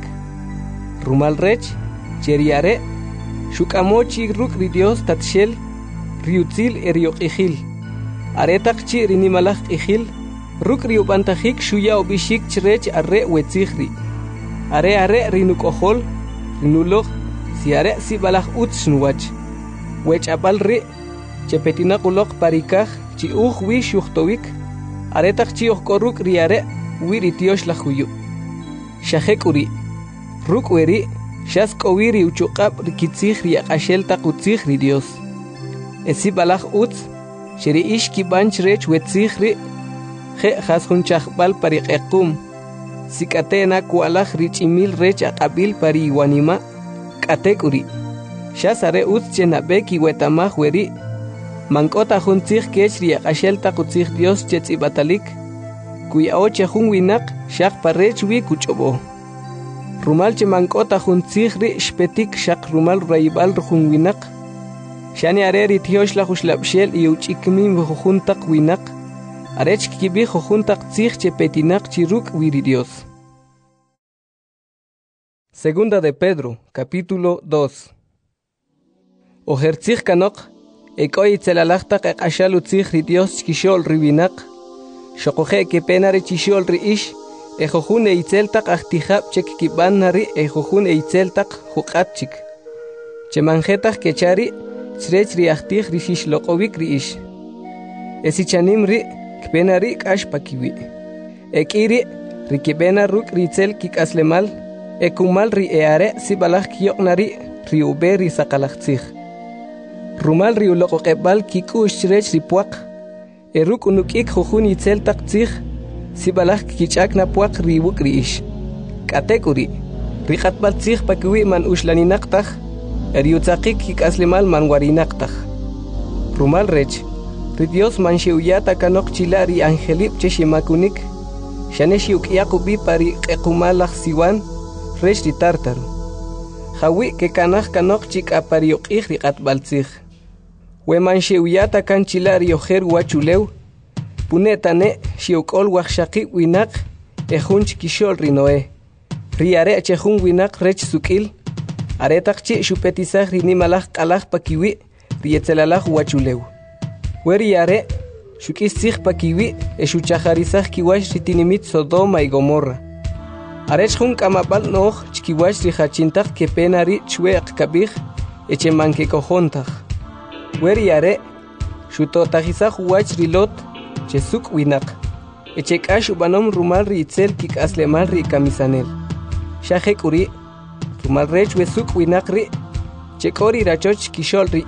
Rumal rech cheriare shuk'amochi ruk' ri Dios tatshel riutzil erioq'ijil aretaq chi rinimalaj q'ijil ruk' riubantajik shuya ubishik chrech arre wetzijri are rinuk'ojol rinuloj si are sibalaj utz shnuwach wech'apal ri chepetinaquloj parikaj chi uj wi xujtowik aretaq chi ojk'oruk' ri are wi ri tiox laj juyu xajek'uri ruk' weri shas k'owi ri uchuqab rikitzij ri aq'axel taq utzij ri Dios esibalaj utz xeri ix kibanch rech wetzij ri je jas junchajbal pariq'equm sik'atena kualaj rich'imil rech aq'abil pari iwanima k'atek'uri xas are utz chenab'ek iwetamaj weri mank'ota jun tzij kech ri aq'axel taq utzij Dios chetz'ibatalik kuya'o che jun winaq xaq parech wi kuch'ob'o rumal che mank'ota jun tzij ri xpetik xaq rumal rayib'al jun winaq xani are ri tiox laj uxlab'xel y uch'ikmim jujun taq winaq arech kib'ij jujun taq tzij chepetinaq chi ruk' wi ri Dios. Segunda de Pedro, capítulo 2. Ojertzij kanok ek'oy itzelalaj taq eq'axal utzij ri Dios chkixol ri winaq xoqoje kepena ri chixol ri ix ejojun eitzel taq ajtijab chek kib'an nari ejojun eitzel taq juq'atchik chemanjetaj kechari chrech ri ajtij ri xixloq'owik ri ix esichanim ri kpena ri k'ax pakiwi ek'iri ri kib'ena ruk' ri itzel kik'aslemal ekumal ri eare sibalaj kiyoq'nari ri ube ri saqalajtzij rumal ri uloq'oq'eb'al kik'u'x chrech ri puaq eruk' unuk'ik jujun itzel taq tzij sibalaj kich'akna puaq ri wuk' ri ix k'atek'uri ri q'atb'al tzij pakiwi man uxlaninaq taj eriutzaqik kik'aslemal man warinaq taj rumal rech ri Dios man xeuyata kanok chila ri angelib che ximakunik xane xiuk'yaq ubi pari q'equmal laj siwan rech ri tártaro jawi kekanaj kanok chik'apari uq'ij ri q'atb'al tzij we man xeuyata kan chila ri ojer wachulew punetane xiuk'ol wajxaqib' winaq ejun chkixol ri Noé ri are chejun winaq rech suk'il aretaq chi xupetisaj ri nimalaj q'alaj pakiwi ri etzelalaj wachulew we ri are xuk'istzij pakiwi exuchajarisaj kiwax ri tinimit Sodoma y Gomorra arech jun k'amab'al no'oj chkiwax ri jachintaq kepena ri chwe'q kab'ij echeman kekojontaj we ri are xutotajisaj uwach ri Lot che suk' winaq echek'ax ub'anom rumal ri itzel kik'aslemal ri kamisanel xajek'uri rumal rech we suk' winaq ri chek'o ri rachoch kixol ri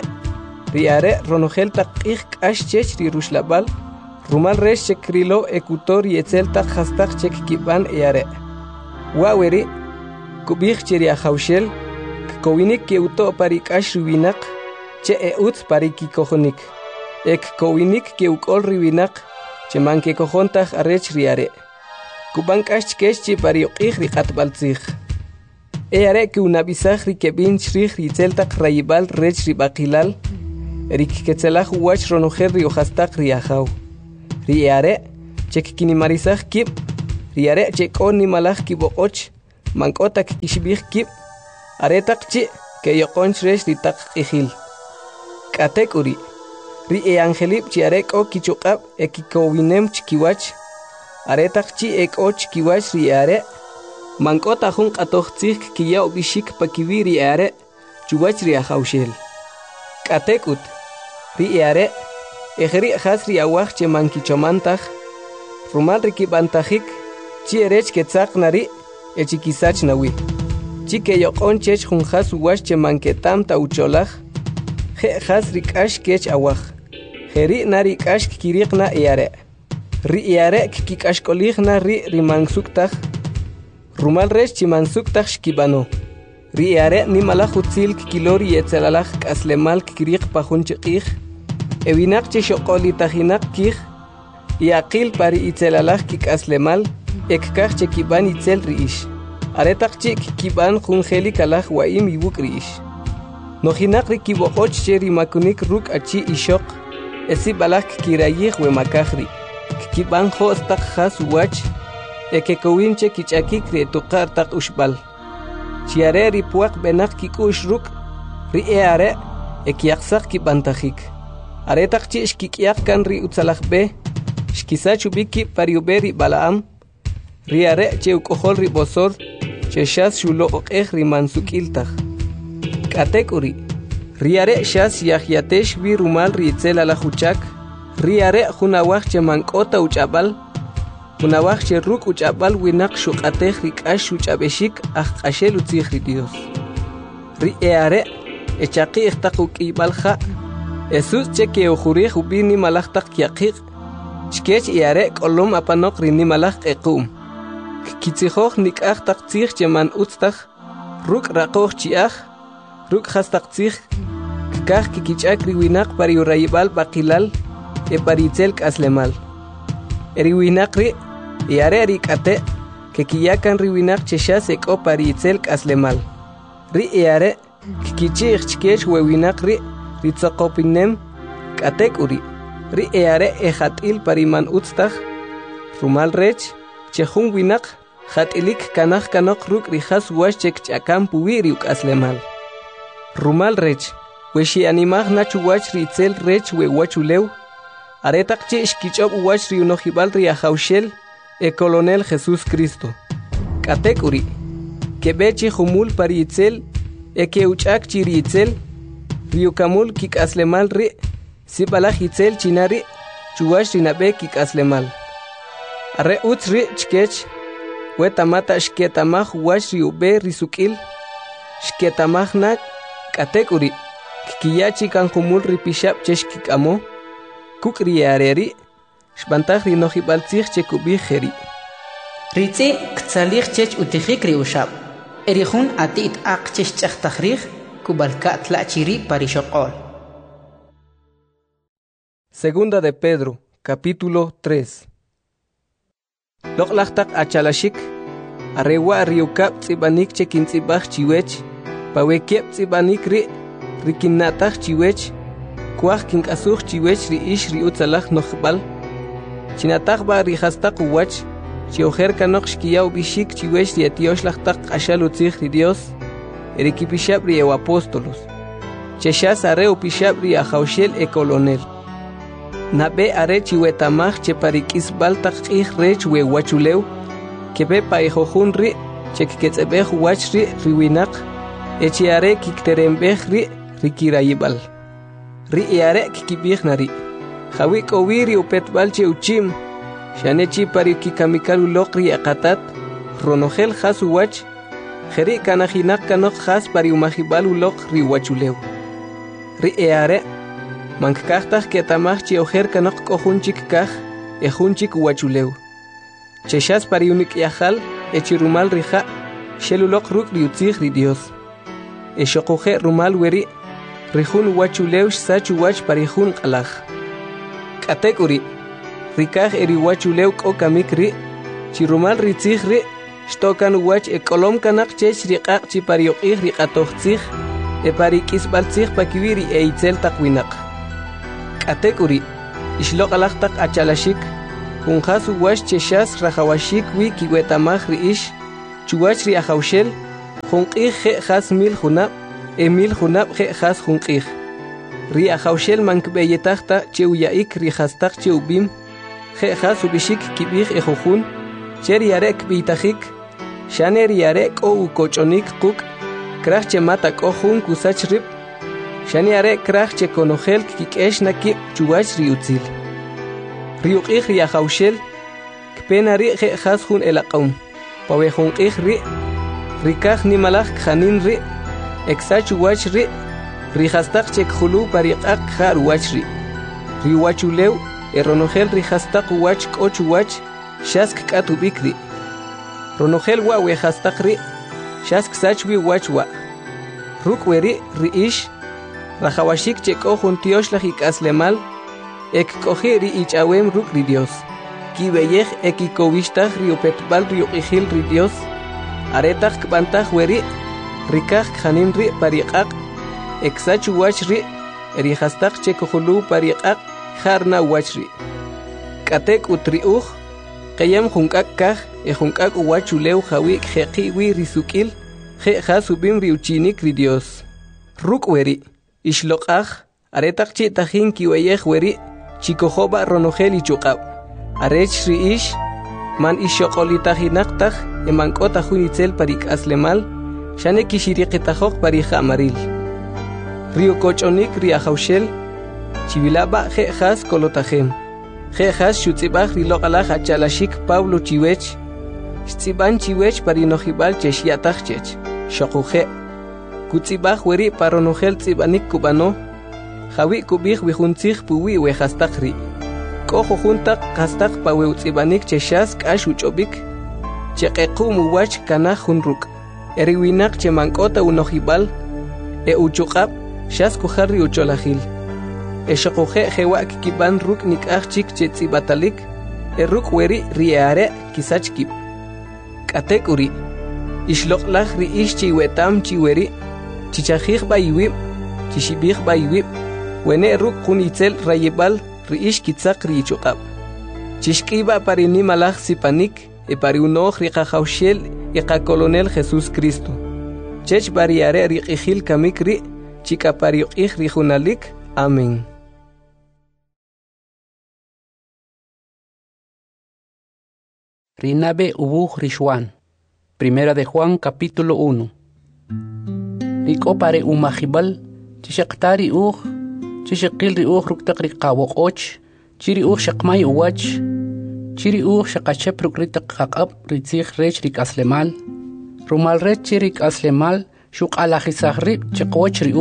are ronojel taq q'ij k'ax chech ri ruxlab'al rumal rech chekrilo ekutor ri etzel taq jastaq chek kib'an are wa weri kub'ij che ri ajawxel kkowinik keuto' pari k'ax ri winaq che utz pari kikojonik ekkowinik keuk'ol ri winaq che man kekojontaj arech ri are kub'an k'ax chkex chi pari uq'ij ri q'atb'al tzij are kiunab'isaj ri keb'in chrij ri itzel taq rayib'al rech ri b'aqilal ri kiketzelaj uwach ronojel ri ojastaq ri ajaw riare chek kinimarisaj kib riare cheko nimalaj kiboqoch mankotak ishbih kib aretak chi ke yoqonch resh ritak qihil katek uri ri angelip chi areko kichuqab ekikowinem chikiwach aretak chi ekoch kiwach riare mankota jun qatoqtzig kiya ubishik pakiwi riare chuwach ri ajawshel katekut riare ejeri hasri awaj che mankichomantaj rumal rikibantajik chi erech ketzaq nari echikisach nawi chi ke yoqon chech jun has uwash che manketam ta ucholaj je has rikash kech awaj jeri nari kash kiriqna iare ri iare kikashkolihna ri mansuktaj rumal rech chi mansuktaj shkibano ri iare ni malajutzil kilori etzelalaj kaslemal kiriq pajun chiqij ewinak che shoqoli tajinak kij yaqil pari itzelalaj kikaslemal ekkaj che kiban itzel riish aretaq chik kiban junjeli kalaj waim ibuk riish nojinak ri kiboqoch che rimakunik ruk achi ishoq esi balaj kirayij wemakajri kiban hostaq has wach ekekowin che kichakik re tuqar taq ushbal chiare ri puaq benak kikush ruk ri eare ekyaqsaq kibantajik aretaq chi shkikyaq kan ri utzalaj be shkisachu biki pariuberi balaam riare che ukojol ri bosor che shas shulo oqej ri mansukiltaj katek uri riare shas yahyatesh vi rumal ri itzela la huchak riare junawaj che mankota uchabal junawaj che ruk uchabal winak shuqatej ri kash uchabeshik ajqashel utzij ri dios ri eare echaqi ihtaquk ibalja esus che ke ujurij ubini malajtaq yaqiq chkech iare kolom apanok ri ni malaj equm kitzijoj nikaj taq tzij che man utztaj ruk raqoj chiaj ruk hastaq tzij kaj kikichak ri winak pari urayibal baqilal e paritzel kaslemal eri winak ri iare ri kate ke kiyakan ri winak che shas eko paritzel kaslemal ri iare kikichij chkech we winak ri ritzoqopinem katek uri ri eare ejatil pariman utztaj rumal rech che jun winak jatilik kanaj kanok ruk ri has wash chek chakam puwiri ukaslemal rumal rech we shi animaj nachu wach ri itzel rech we wachulew aretaq chi shkichob wach ri unojibal ri ajawshel e colonel Jesus Cristo katek uri kebechi jumul pari itzel e ke uchak chi ri itzel riukamul kikaslemal ri sibalaj itzel chinari chuwash rinabe kikaslemal arre utz ri chkech wetamata shketamaj wash riube risukil shketamajna katek uri kiyachi kan jumul ri pishab chesh kikamo kukri areri shbantaj ri nojibal tzij che kubi jeri ritzi ktsalij chech utijik ri ushab erihun atit aq chesh chaqtajrij kubalka tlachiri parishoqol. Segunda de Pedro, capítulo 3. Loqlajtaq achalashik, arewa riukap tsibanik chekin tsibaj chiwech, pawekep tsibanik rikinataq chiwech, kuaj kinkasuj chiwech ri ish ri utzalaj nojbal, chinataq ba rihastaq uwach, chiojer kanok shkiyaw bishik chiwech ri etioshlashtaq ashal utzij ri Dios, erikipishab ri apóstolos, cheshas are upishab ri ajawshel e colonel. Nabe are chiwetamaj che parikisbal taq q'ij rech we wachulew kebe paijojun ri chekketzebej wach ri riwinaq echiare kikterembej ri rikirayibal ri iare kikibij nari jawi kowiri upetbal che uchim shanechi parikikamikal uloq ri aqatat ronojel jas wach jeri kanajinak kanok jas pariumajibal uloq ri wachulew ri iare mankajtaj ketamaj chi ojer kanok kohunchik kaj ejunchik wachulew cheshas pariunik yajal echirumal rija shelulok ruk riutzij ri Dios eshoqoje rumal weri rijun wachulew sachu wach parijun qalaj katek uri rikaj eri wachulew kokamik ri chirumal ritzij ri shtokan wach ekolom kanak chech riqaq chi parioqij riqatojtzij e parikisbaltzij pakiwiri e itzel taqwinaq katek uri ishloq alaqtaq achalashik Junjas uwash cheshas rajawashik wi kiwetamaj riish, chuwach ri ajawshel, junqij je jas mil junab, emil junab je jas junqij. Ri ajawshel mankbeyetajta che uyaik ri jastak che ubim, je jas ubishik kibij ejojun, che riarek bitajik, shane riarek o ukochonik kuk, krach che mata kohun kusach rib, shane arek krach che konojel kikesh nakib chuwach ri utzil. Riuqij ri ajawshel, kpena ri je jas jun elaqaum, pawe junqij ri, rikaj nimalaj kjanin ri, eksach uwach ri, rijastak che khulu pariqaq khar uwach ri. Riwachulew, eronojel rijastak uwach koch uwach, shask katubik ri. Ronojel wa wejastak ri, shask sach wi uwach wa. Rukweri riish, rajawashik che kohun tioshlag ikaslemal, ek koji ri ichawem ruk ri Dios. Kibeyej ekikovishtag ri upetbal ri uqijil ri Dios. Aretag kbantaj weri, rikaj kjanin ri pariqaq, eksach uwach ri, rijastak che kohulu pariqaq, jarna uwach ri. Katek utriuj, kayam junkak kaj, junkak uwach ulew jawi jeqi wi risukil, je jasubim ri uchinik ri Dios. Ruk weri, ishloqaj, aretag chi tajin kiweyej weri, chikojoba ronojel ichuqab. Arech ri ish, man ishoqolitajinaqtaj, emankota junitzel parik aslemal, shane kishiriqitajok parija amaril. Rio kochonik ri ajawshel, chivilaba je jas kolotajem. Je jas shutzibaj ri loqalaj achalashik Pablo chiwech, shtsiban chiwech parinojibal cheshiataj chech, shokuje. Kutzibaj weri paronojel tzibanik kubano, jawi kubij wijuntzij puwi wejastak ri. Kojo juntak kastak pawe utzibanik cheshas kash uchobik, cheqequ muwach kanaj junruk. Eriwinak che mankota unojibal, uchuqab, shas kujarri ucholajil. Shokuje jewak kiban ruk nikaj chik che tzibatalik, ruk weri riare kisach kib. Katek uri, ishloqlaj ri ish chiwetam chiweri, chichajij bayiwib, chishibij bayiwib, wene ruk kunitzel rayibal, riish kitzak ri ichuqab. Chishkiba parini malaj sipanik, pariunoj ri qajawshel kolonel Jesús Cristo. Chech bariare riqijil kamik ri, chika pariuqij ri junalik. Amén. Rinabe ubuj Rishwan. Primera de Juan capítulo 1. Riko pare umajibal, chishaktari uj, chishakil ri uj ruktak ri qawoqoch, chiri uj shakmay uwach, chiri uj shakachep rukritak qaqab ritzig rech rik aslemal, rumal rech chirik aslemal, shuk alajizaj rib chiqwoch ri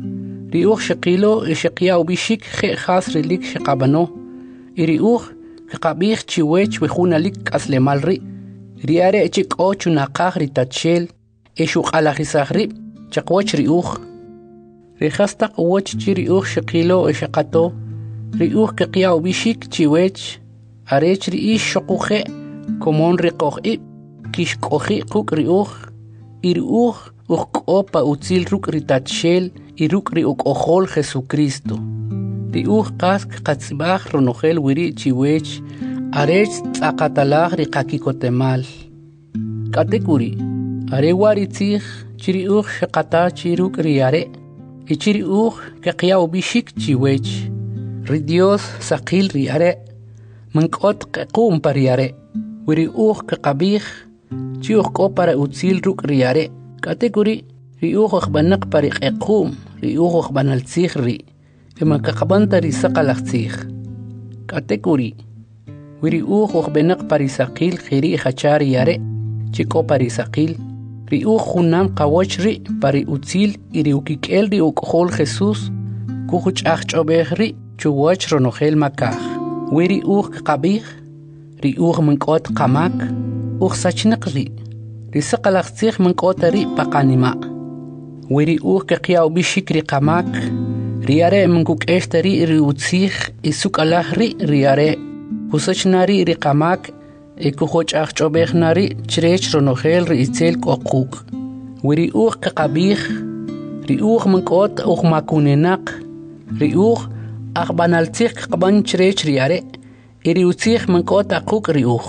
uj shakilo shakya ubishik je khas rilik shaqabano, iri uj kaqabij chiwech wejunalik aslemal ri, riare chik ochu naqaj ritachel, shuk alajizaj rib chiqwoch ri uj. Rijastaq uwach chiri uj shakilo shaqato, ri uj kaqya ubishik chiwech, arech ri ish shokuje, komon riqoj kishkoji quk ri uj, iri uj kopa utzil ruk ritachel, iruk ri ojol Jesucristo. Ri uj qask qatzibaj ronojel wiri chiwech, arech tzaqatalaj ri qakikotemal. Katekuri, are waritzij, chiri uj shaqata chiruk ri are, chiri uj kaqya ubishik chiwech. Ri Dios saqil ri are, mankot qequm pari are, wiri uj kaqabij, chi uj kopara utzil ruk ri are. Katekuri, ri uj aqbanak pari qequm, ri uj aqbanaltzij ri, emakaqbanta ri saqalaqtzij. Katekuri, wiri uj aqbanak pari saqil khiri khachari are, chiko pari saqil, ri uj junam qawoch ri pari utzil iri ukikel ri ukjol Jesús, kujuch achobej ri chuwach ronojel makaj. Wiri uj qabij, ri uj mankot qamak, uj sachniq ri saqalaqtzij mankot ri paqanima. Wiri uj qaqya ubishik ri qamak, ri are mankuk ri utzij isuk alaj ri are, kusachnari ri qamak, kujoch achobej nari chrech ronojel ri itzel qoquk. Wiri uj qaqabij, ri uj mankot uj makunenak, ri uj aqbanaltzij qaban chrech ri are, Iriutzich mankota kuk riuch.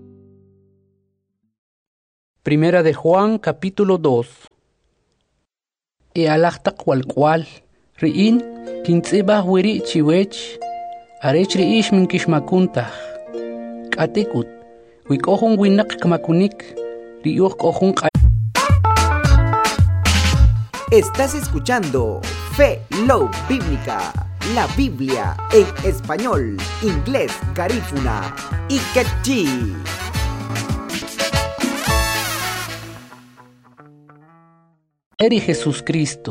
Primera de Juan, capítulo 2. Alachtak walkwal, riin, kintzibah wiri chiwech, arech riish min kishmakuntah. Katikut, wikohun winak kmakunik, riuch kohun. Estás escuchando Fe Love Bíblica, la Biblia en español, inglés, garífuna y quechí. Eri Jesús Cristo,